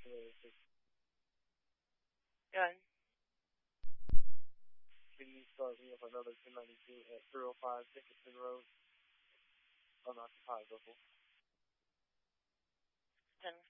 Go ahead. Can you start me up another 1092 at 305 Dickinson Road? Unoccupied local. 10-5.